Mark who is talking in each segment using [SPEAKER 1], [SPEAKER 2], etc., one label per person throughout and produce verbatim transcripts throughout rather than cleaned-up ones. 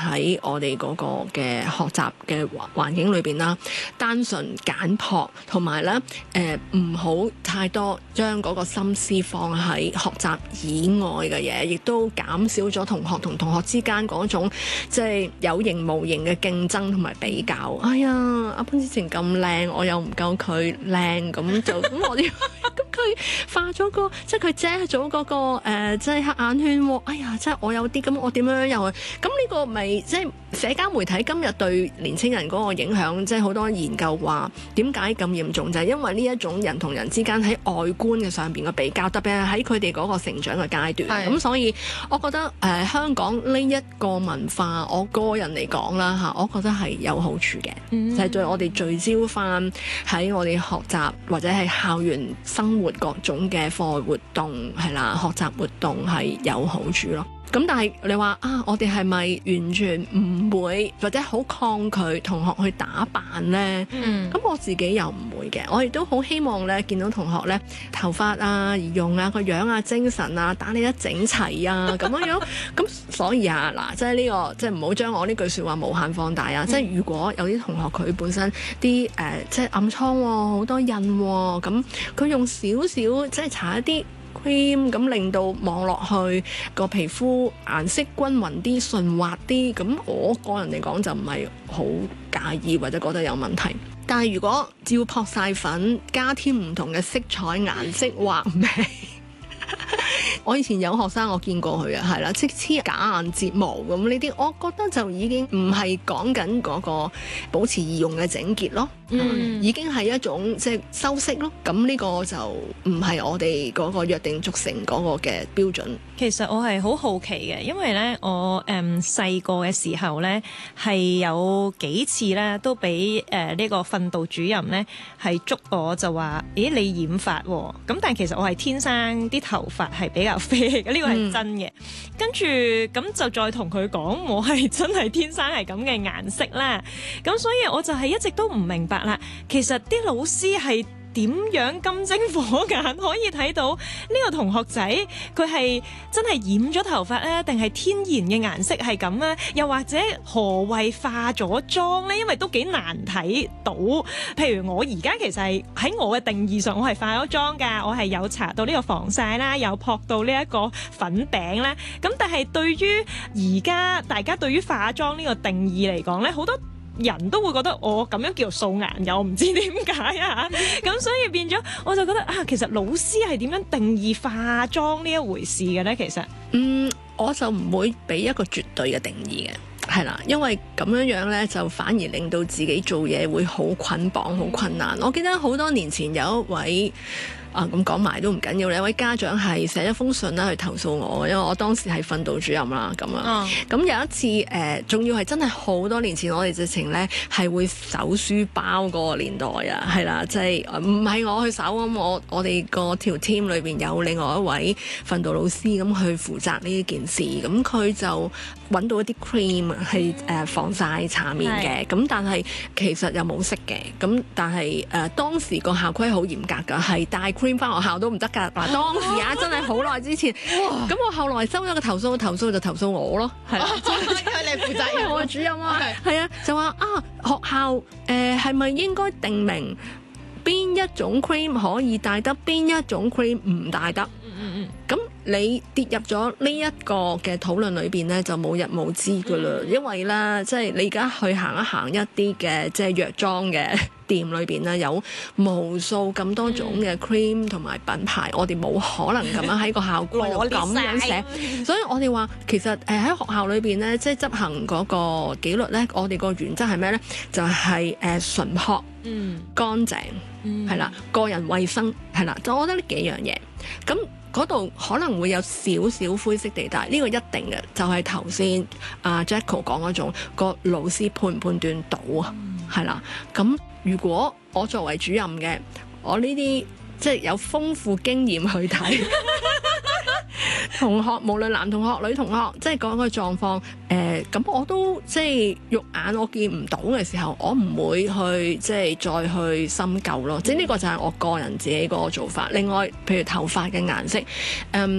[SPEAKER 1] 喺我哋嗰個嘅學習嘅環境裏邊啦，單純簡樸，同埋咧誒唔好太多將嗰個心思放喺學習以外嘅嘢，亦都減少咗同學同同學之間嗰種即係有形無形嘅競爭同埋比較。哎呀，阿潘子晴咁靚，我又唔夠佢靚，咁就咁我哋咁佢化咗個即係佢遮咗嗰個誒即係黑眼圈喎。哎呀，即係我有啲咁，我點樣又去？咁呢個咪即係社交媒體今日對年青人嗰個影響，即係好多研究話點解咁嚴重，就係因為呢一種人同人之間喺外觀嘅上邊嘅比較，特別係喺佢哋嗰個成長嘅階段。咁所以我覺得誒、呃、香港呢一個文化，我個人嚟講啦嚇，我覺得係有好處嘅，嗯、就係對我哋聚焦翻喺我哋學習或者係校園生活各種嘅課外活動係啦，學習活動係有好處咯。咁但係你話啊，我哋係咪完全唔會或者好抗拒同學去打扮呢？咁、嗯、我自己又唔會嘅，我亦都好希望咧見到同學咧頭髮啊、儀容啊、個樣啊、精神啊打理得整齊啊咁樣樣。咁所以啊嗱，即係呢個即係唔好將我呢句説話無限放大啊！嗯、即係如果有啲同學佢本身啲誒、呃、即係暗瘡喎、好多印喎，咁佢用少少即係搽一啲咁令到望落去個皮膚顏色均勻啲、順滑啲，咁我個人嚟講就唔係好介意或者覺得有問題。但係如果照撲晒粉，加添唔同嘅色彩、顏色、畫眉。我以前有學生我見過佢啊，係啦，即黐假眼睫毛咁呢啲，我覺得就已經唔係講緊嗰個保持儀容嘅整潔咯，嗯、已經係一種即係修飾咯。咁呢個就唔係我哋嗰個約定俗成嗰個嘅標準。
[SPEAKER 2] 其實我係好好奇嘅，因為咧我誒細個嘅時候咧係有幾次咧都俾誒呢個訓導主任咧係捉我，就話咦你染髮喎、哦，咁但係其實我係天生啲頭髮係比較啡嘅，呢個係真嘅。嗯、跟住咁就再同佢講，我係真係天生係咁嘅顏色啦。咁所以我就係一直都唔明白啦。其實啲老師係點樣金睛火眼可以睇到呢個同學仔佢係真係染咗頭髮咧，定係天然嘅顏色係咁咧？又或者何謂化咗妝咧？因為都幾難睇到。譬如我而家其實係喺我嘅定義上，我係化咗妝㗎，我係有搽到呢個防曬啦，有撲到呢一個粉餅啦。咁但係對於而家大家對於化妝呢個定義嚟講咧，好多人都會覺得我咁樣叫做素顏，又唔知點解啊！咁所以變咗，我就覺得啊，其實老師係點樣定義化妝呢一回事嘅咧？其實，嗯，
[SPEAKER 1] 我就唔會俾一個絕對嘅定義嘅，係啦，因為咁樣樣咧，就反而令到自己做嘢會好捆綁、好困難。我記得好多年前有一位。啊，咁講埋都唔緊要，有位家長係寫一封信啦去投訴我，因為我當時係訓導主任啦，咁啊，咁、嗯、有一次誒，仲、呃、要係真係好多年前，我哋直情咧係會搜書包嗰個年代啊，係啦，即係唔係我去搜咁，我我哋個條 team 裏邊有另外一位訓導老師咁去負責呢一件事，咁佢就揾到一啲 cream 係誒防曬搽面嘅，咁是但係其實又冇色嘅，咁但係誒、呃、當時個校規好嚴格㗎，係帶 cream 翻學校都唔得㗎。嗱，當時啊真係好耐之前，咁哇我後來收咗個投訴，投訴就投訴我咯，係啦，因為你負責任，我係主任啊，係啊，就話啊學校誒係咪應該定明邊一種 cream 可以帶得，邊一種 cream 唔帶得？嗯嗯嗯，咁。你跌入咗呢一個嘅討論裏邊咧，就冇日冇之噶啦。因為咧，即係你而家去行一行一啲嘅即係藥妝嘅店裏邊咧，有無數咁多種嘅 cream 同埋品牌，我哋冇可能咁樣喺個校規度咁樣寫。所以我哋話其實誒喺學校裏邊咧，即係執行嗰個紀律咧，我哋個原則係咩咧？就係誒純樸、嗯、乾淨，係啦、嗯，個人衛生係啦。就我覺得呢幾樣嘢咁。嗰度可能會有少少灰色地帶，呢、這個一定嘅，就係頭先阿 Jacko 講嗰種個老師判唔判斷到啊，係啦、嗯。咁如果我作為主任嘅，我呢啲即係有豐富經驗去睇同學，無論男同學、女同學，即係講個狀況，誒、呃、咁我都即係肉眼我見唔到嘅時候，我唔會去即係再去深究咯。即係呢個就係我個人自己嗰個做法。另外，譬如頭髮嘅顏色，嗯。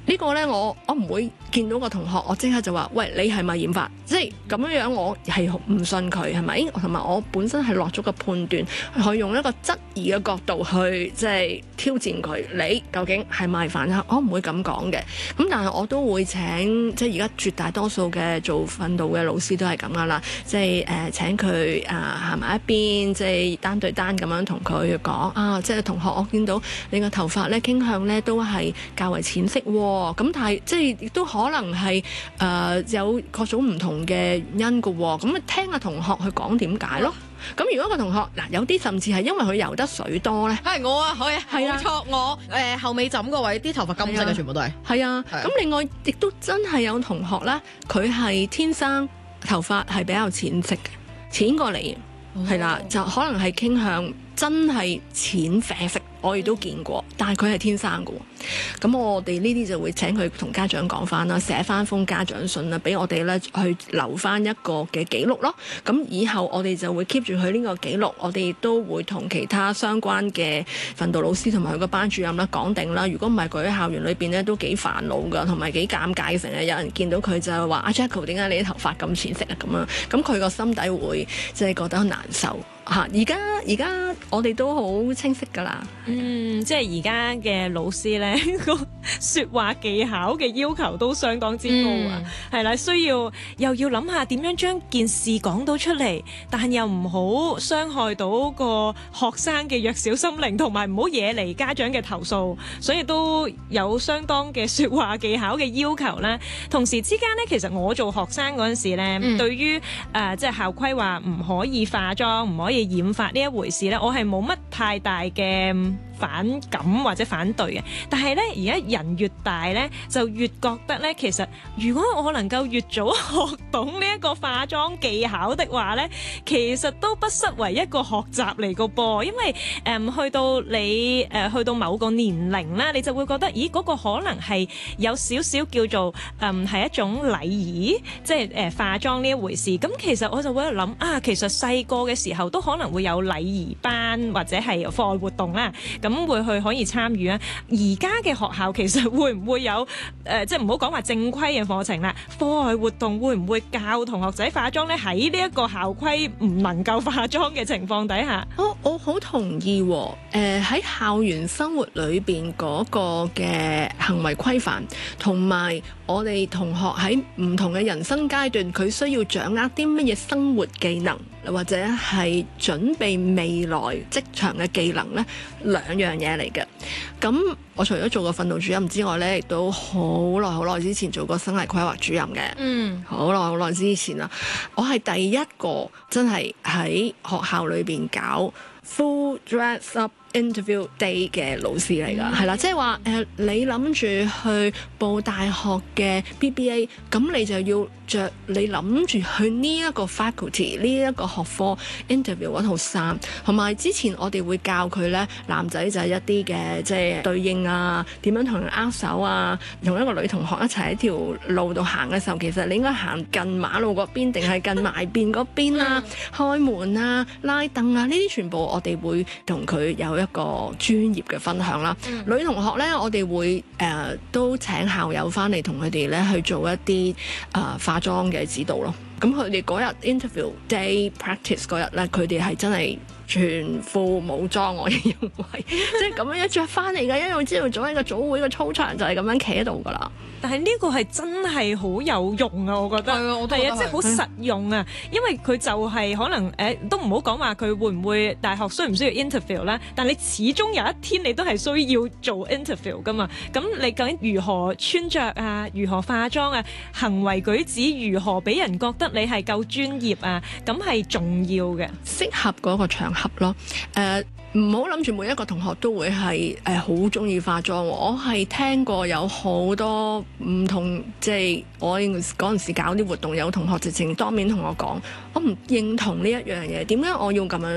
[SPEAKER 1] 呢個呢，我我唔會見到個同學，我即刻就話：喂，你係咪染髮？即係咁樣樣，我係唔信佢係咪？同埋我本身係落咗個判斷，去用一個質疑嘅角度去即係挑戰佢。你究竟係咪犯黑？我唔會咁講嘅。咁但係我都會請，即係而家絕大多數嘅做訓導嘅老師都係咁噶啦，即係誒、呃、請佢啊行埋一邊，即係單對單咁樣同佢講啊，即係同學，我見到你個頭髮咧傾向咧都係較為淺色喎。咁但係即係亦都可能係誒、呃、有各種唔同嘅原因㗎喎，咁啊聽下同學去講點解咯。咁如果個同學嗱有啲甚至係因為佢游得水多咧，
[SPEAKER 3] 係我啊，可以
[SPEAKER 1] 係啊
[SPEAKER 3] 冇錯，我誒、呃、後尾枕個位啲頭髮金色嘅全部都係。
[SPEAKER 1] 係啊，
[SPEAKER 3] 係啊
[SPEAKER 1] 咁另外亦都真係有同學咧，佢係天生頭髮係比較淺色嘅，淺過你係啦，就可能係傾向真係淺啡色。我亦都見過，但係佢係天生嘅喎。咁我哋呢啲就會請佢同家長講翻啦，寫翻封家長信啦，俾我哋咧去留翻一個嘅記錄咯。咁以後我哋就會 keep 住佢呢個記錄，我哋亦都會同其他相關嘅訓導老師同埋佢個班主任啦講定啦。如果唔係佢喺校園裏邊咧都幾煩惱㗎，同埋幾尷尬，成日有人見到佢就係話阿 Jacko 點解你啲頭髮咁淺色啊咁啊？咁佢個心底會即係覺得難受嚇。而家而家我哋都好清晰㗎啦。
[SPEAKER 2] 嗯，即係而家嘅老師咧，個説話技巧嘅要求都相當之高啊，係啦、嗯，需要又要諗下點樣將件事講到出嚟，但又唔好傷害到個學生嘅弱小心靈，同埋唔好惹嚟家長嘅投訴，所以都有相當嘅説話技巧嘅要求啦。同時之間咧，其實我做學生嗰陣時咧，嗯、對於誒、呃、即係校規話唔可以化妝、唔可以染髮呢一回事咧，我係冇乜太大嘅反感或者反對嘅，但係咧而家人越大咧，就越覺得咧，其實如果我能夠越早學懂呢一個化妝技巧的話咧，其實都不失為一個學習嚟個噃。因為誒、嗯、去到你誒、呃、去到某個年齡啦，你就會覺得咦嗰、嗰個可能係有少少叫做誒係、嗯、一種禮儀，即係誒、呃、化妝呢一回事。咁其實我就會喺度諗啊，其實細個嘅時候都可能會有禮儀班或者係課外活動啦。咁會去可以參與啊！而家嘅學校其實會唔會有誒、呃，即係唔好講話正規嘅課程啦，課外活動會唔會教同學仔化妝咧？喺呢一個校規唔能夠化妝嘅情況底下，
[SPEAKER 1] 我我好同意喎、哦。誒、呃、喺校園生活裏邊嗰個嘅行為規範，同埋我哋同學喺唔同嘅人生階段，佢需要掌握啲乜嘢生活技能，或者係準備未來職場嘅技能呢，兩樣嘢嚟嘅。咁我除咗做過訓導主任之外呢，亦都好耐好耐之前做過生涯規劃主任嘅。嗯，好耐好耐之前啦，我係第一個真係喺學校裏邊搞 full dress up interview day 嘅老師嚟㗎，係啦、嗯，即係話誒，你諗住去報大學嘅 B B A， 咁你就要着你諗住去呢一個 faculty 呢一個學科 interview 嗰套衫，同埋之前我哋會教佢咧，男仔就係一啲嘅即係對應啊，點樣同人握手啊，同一個女同學一齊喺條路度行嘅時候，其實你應該行近馬路嗰邊定係近埋邊嗰邊啊，開門啊，拉凳啊，呢啲全部我哋會同佢有一個專業嘅分享啦。嗯、女同學咧，我哋會誒、呃、都請校友翻嚟同佢哋咧去做一啲誒、呃、化妝嘅指導咯。咁佢哋嗰日 interview day practice 嗰日咧，佢哋係真係全副武裝，我認為即係咁樣一着翻嚟嘅，因為我知道早喺個早會個操場就係咁樣企喺度噶啦。
[SPEAKER 2] 但係呢個係真係好有用啊！我覺得係啊，我係啊，即係好實用啊！因為佢就係可能誒、呃，都唔好講話佢會唔會大學需唔需要 interview 啦。但你始終有一天你都係需要做 interview 噶嘛。咁你究竟如何穿着啊？如何化妝啊？行為舉止如何俾人覺得你係夠專業啊？咁係重要嘅，
[SPEAKER 1] 適合嗰個場合咯。誒、呃。唔好諗住每一個同學都會係誒好中意化妝，我係聽過有好多唔同，即係我嗰陣時搞啲活動，有同學直情當面同我講，我唔認同呢一樣嘢，點解我要咁樣做？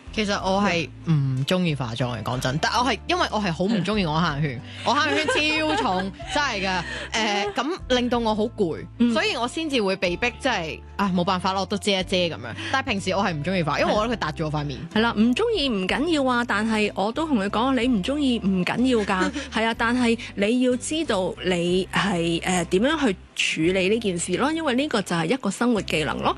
[SPEAKER 3] 其實我係唔中意化妝嘅，講真，但我係因為我係好唔中意我黑眼圈，我黑眼圈超重，真係㗎。誒咁令到我好攰，
[SPEAKER 1] 嗯
[SPEAKER 3] 所以我先至會被逼，即係啊冇辦法咯，我都遮一遮咁樣。但係平時我係唔中意化，因為我覺得佢笪住我塊面。
[SPEAKER 1] 係啦，唔中意唔緊要啊，但係我都同佢講，你唔中意唔緊要㗎，係啊，但係你要知道你係誒點樣去處理呢件事咯，因為呢個就係一個生活技能咯。